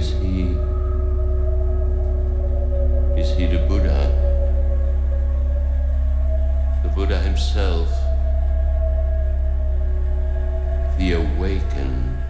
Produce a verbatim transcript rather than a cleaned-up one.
is he, is he the Buddha? The Buddha himself, the awakened